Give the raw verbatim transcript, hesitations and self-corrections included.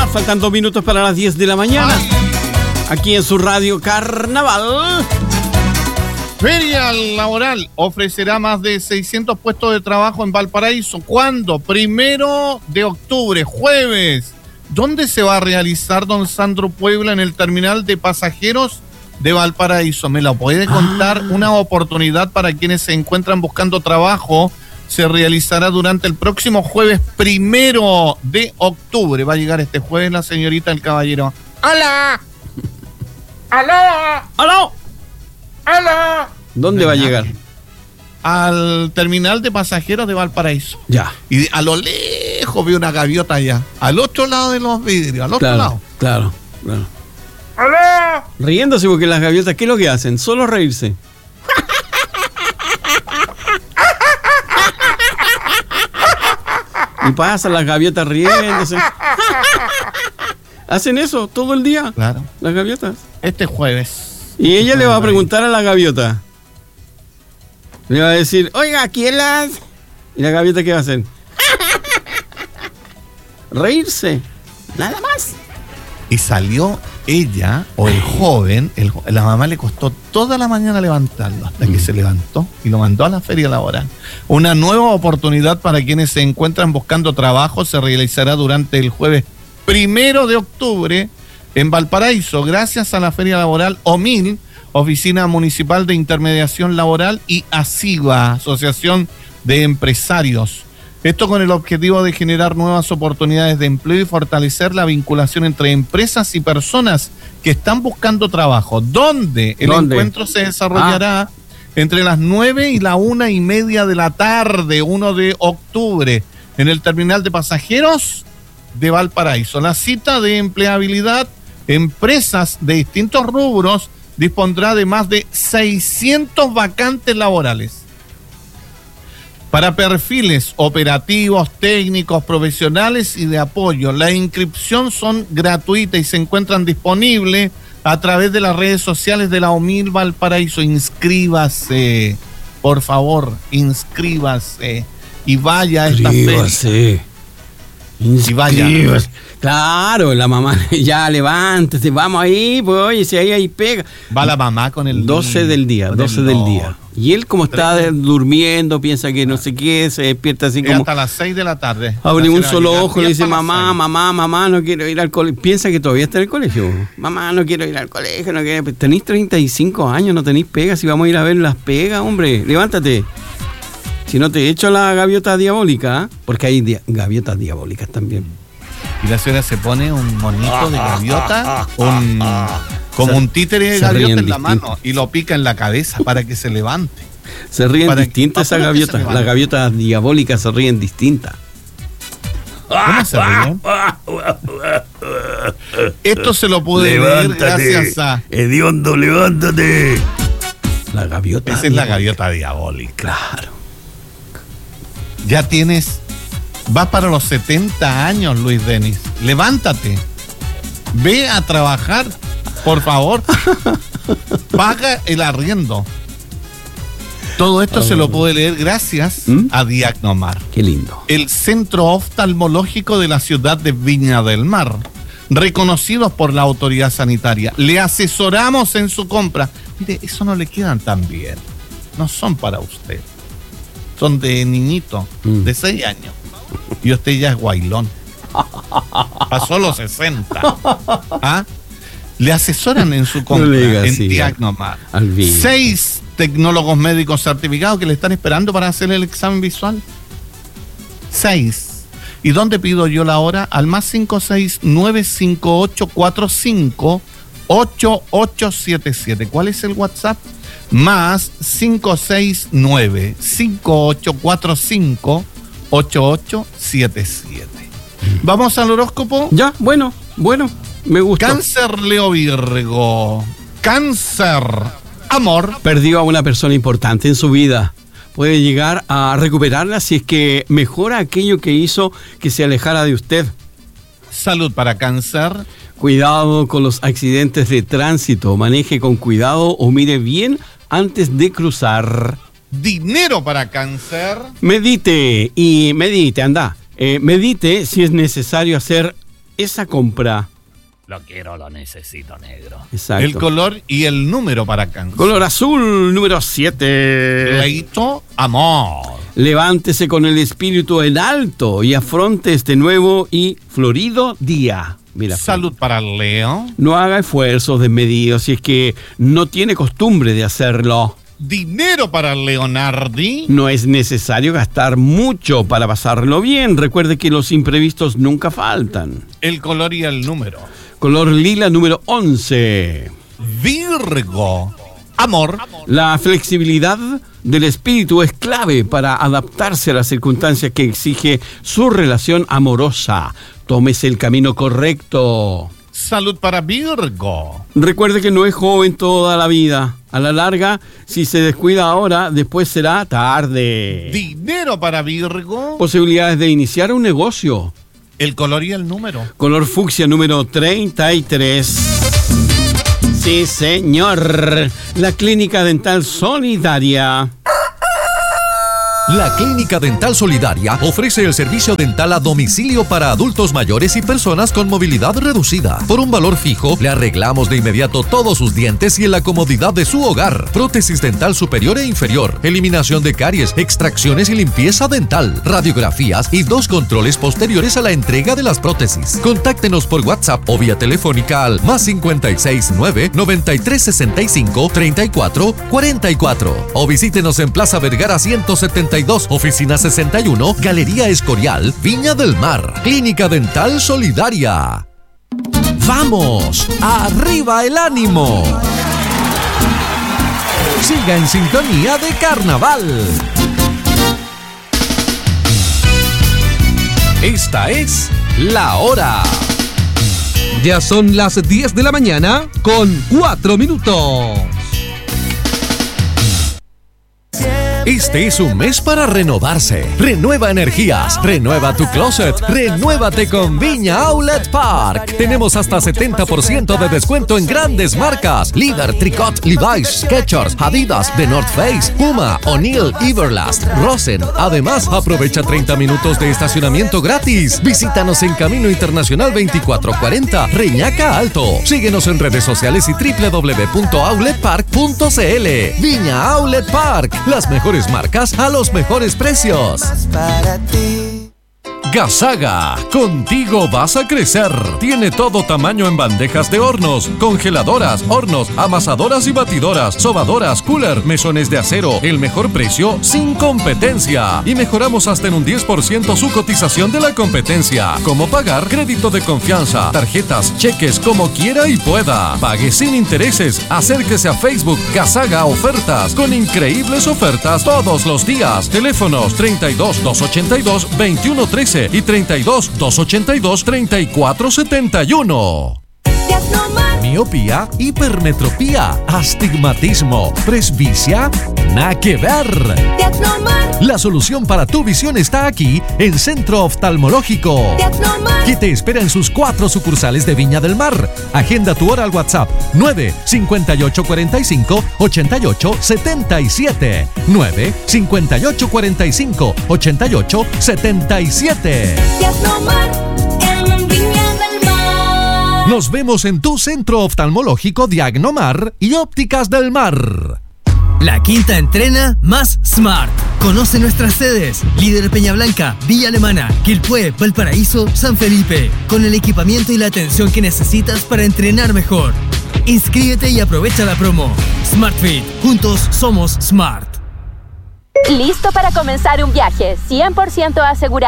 faltan dos minutos para las diez de la mañana. Aquí en su radio Carnaval. Feria Laboral ofrecerá más de seiscientos puestos de trabajo en Valparaíso. ¿Cuándo? Primero de octubre, jueves. ¿Dónde se va a realizar, don Sandro Puebla? En el terminal de pasajeros de Valparaíso. ¿Me lo puede contar? Ah. Una oportunidad para quienes se encuentran buscando trabajo. Se realizará durante el próximo jueves primero de octubre. Va a llegar este jueves la señorita El Caballero. ¡Hola! ¡Aló! ¡Aló! ¡Aló! ¿Dónde va a llegar? Al terminal de pasajeros de Valparaíso. Ya. Y a lo lejos veo una gaviota allá. Al otro lado de los vidrios, al otro claro, lado. Claro, claro. ¡Aló! Riéndose porque las gaviotas, ¿qué es lo que hacen? Solo reírse. Y pasan las gaviotas riéndose. ¿Hacen eso todo el día? Claro. Las gaviotas. Este jueves. Y ella le va a preguntar a la gaviota. Le va a decir, oiga, ¿quién las...? ¿Y la gaviota qué va a hacer? Reírse. Nada más. Y salió ella, o el joven, el, la mamá le costó toda la mañana levantarlo, hasta mm. que se levantó y lo mandó a la feria laboral. Una nueva oportunidad para quienes se encuentran buscando trabajo se realizará durante el jueves primero de octubre en Valparaíso, gracias a la feria laboral O M I L, Oficina Municipal de Intermediación Laboral, y ASIVA, Asociación de Empresarios. Esto con el objetivo de generar nuevas oportunidades de empleo y fortalecer la vinculación entre empresas y personas que están buscando trabajo. ¿Dónde? El ¿Dónde? encuentro se desarrollará ah. entre las nueve y la una y media de la tarde, primero de octubre, en el terminal de pasajeros de Valparaíso. La cita de empleabilidad, empresas de distintos rubros, dispondrá de más de seiscientas vacantes laborales. Para perfiles operativos, técnicos, profesionales y de apoyo. La inscripción son gratuitas y se encuentran disponibles a través de las redes sociales de la O M I L Valparaíso. Inscríbase, por favor, inscríbase y vaya a esta feria. Y vaya. Claro, la mamá, ya levántese, vamos ahí, pues oye, si ahí hay pega. Va la mamá con el doce del día, doce del día. Y él como está durmiendo, piensa que no sé qué, se despierta así como... hasta las seis de la tarde. Abre un solo ojo y le dice, mamá, mamá, mamá, no quiero ir al colegio. Piensa que todavía está en el colegio. Mamá, no quiero ir al colegio, no quiero... Tenéis treinta y cinco años, no tenéis pegas, si vamos a ir a ver las pegas, hombre, levántate. Si no te echo la gaviota diabólica, ¿eh? Porque hay dia- gaviotas diabólicas también. Y la señora se pone un monito de gaviota, un, como se, un títere de gaviota en la mano y lo pica en la cabeza para que se levante. Se ríen para distintas esas gaviotas. Las gaviotas diabólicas se ríen distintas. ¿Cómo se ríen? Esto se lo pude ver gracias a... Hediondo, levántate. La gaviota. Esa es la gaviota diabólica. Claro. Ya tienes, vas para los setenta años, Luis Denis. Levántate, ve a trabajar, por favor. Paga el arriendo. Todo esto oh. se lo puede leer gracias ¿Mm? a Diagnomar. Qué lindo. El centro oftalmológico de la ciudad de Viña del Mar. Reconocidos por la autoridad sanitaria. Le asesoramos en su compra. Mire, eso no le quedan tan bien. No son para usted. Son de niñito, mm. de seis años. Y usted ya es guailón. Pasó los sesenta. ¿Ah? Le asesoran en su compra, no en así, Diagnomar. Seis tecnólogos médicos certificados que le están esperando para hacer el examen visual. Seis. ¿Y dónde pido yo la hora? Al más cinco seis nueve cinco ocho cuatro cinco ocho ocho siete siete. ¿Cuál es el WhatsApp? Más cinco seis nueve cinco ocho cuatro cinco ocho ocho siete siete. ¿Vamos al horóscopo? Ya, bueno, bueno, me gusta. Cáncer, Leo, Virgo. Cáncer, amor. Perdió a una persona importante en su vida. Puede llegar a recuperarla si es que mejora aquello que hizo que se alejara de usted. Salud para Cáncer. Cuidado con los accidentes de tránsito. Maneje con cuidado o mire bien antes de cruzar. Dinero para Cáncer. Medite y medite, anda. Eh, medite si es necesario hacer esa compra? Lo quiero, lo necesito, negro. Exacto. El color y el número para cáncer. Color azul, número siete. Leito, amor. Levántese con el espíritu en alto y afronte este nuevo y florido día. Mira, Salud para Leo. no haga esfuerzos desmedidos si es que no tiene costumbre de hacerlo. Dinero para Leonardi. No es necesario gastar mucho para pasarlo bien. Recuerde que los imprevistos nunca faltan. El color y el número. Color lila, número once. Virgo, amor. La flexibilidad del espíritu es clave para adaptarse a las circunstancias que exige su relación amorosa. Tómese el camino correcto. Salud para Virgo. Recuerde que no es joven toda la vida. A la larga, si se descuida ahora, después será tarde. Dinero para Virgo. Posibilidades de iniciar un negocio. El color y el número. Color fucsia número treinta y tres. Sí, señor. La Clínica Dental Solidaria. La Clínica Dental Solidaria ofrece el servicio dental a domicilio para adultos mayores y personas con movilidad reducida. Por un valor fijo, le arreglamos de inmediato todos sus dientes y en la comodidad de su hogar. Prótesis dental superior e inferior, eliminación de caries, extracciones y limpieza dental, radiografías y dos controles posteriores a la entrega de las prótesis. Contáctenos por WhatsApp o vía telefónica al más cincuenta y seis nueve, noventa y tres sesenta y cinco, treinta y cuatro, cuarenta y cuatro o visítenos en Plaza Vergara ciento setenta y dos, oficina sesenta y uno, Galería Escorial, Viña del Mar. Clínica Dental Solidaria. ¡Vamos! ¡Arriba el ánimo! Siga en sintonía de Carnaval. Esta es La Hora. Ya son las diez de la mañana con cuatro minutos. Este es un mes para renovarse. Renueva energías, renueva tu closet, renuévate con Viña Outlet Park. Tenemos hasta setenta por ciento de descuento en grandes marcas: Líder, Tricot, Levi's, Skechers, Adidas, The North Face, Puma, O'Neill, Everlast, Rosen. Además, aprovecha treinta minutos de estacionamiento gratis. Visítanos en Camino Internacional veinticuatro cuarenta, Reñaca Alto. Síguenos en redes sociales y doble u doble u doble u punto outlet park punto c l. Viña Outlet Park, las mejores marcas a los mejores precios. Gasaga, contigo vas a crecer. Tiene todo tamaño en bandejas de hornos, congeladoras, hornos, amasadoras y batidoras, sobadoras, cooler, mesones de acero. El mejor precio sin competencia. Y mejoramos hasta en un diez por ciento su cotización de la competencia. ¿Cómo pagar? Crédito de confianza, tarjetas, cheques, como quiera y pueda. Pague sin intereses. Acérquese a Facebook Gasaga Ofertas, con increíbles ofertas todos los días. Teléfonos treinta y dos, doscientos ochenta y dos, veintiuno trece y treinta y dos, doscientos ochenta y dos, treinta y cuatro setenta y uno. Miopía, hipermetropía, astigmatismo, presbicia, nada que ver. La solución para tu visión está aquí en Centro Oftalmológico, que te espera en sus cuatro sucursales de Viña del Mar. Agenda tu hora al WhatsApp nueve cincuenta y ocho cuarenta y cinco, ochenta y ocho setenta y siete. nueve cincuenta y ocho cuarenta y cinco, ochenta y ocho setenta y siete. Nos vemos en tu centro oftalmológico Diagnomar y Ópticas del Mar. La Quinta entrena más Smart. Conoce nuestras sedes: Líder Peña Blanca, Villa Alemana, Quilpué, Valparaíso, San Felipe, con el equipamiento y la atención que necesitas para entrenar mejor. Inscríbete y aprovecha la promo. SmartFit, juntos somos Smart. ¿Listo para comenzar un viaje cien por ciento asegurado